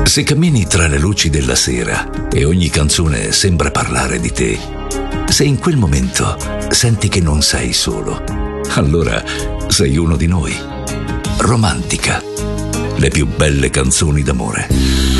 Se cammini tra le luci della sera e ogni canzone sembra parlare di te, se in quel momento senti che non sei solo, allora sei uno di noi. Romantica. Le più belle canzoni d'amore.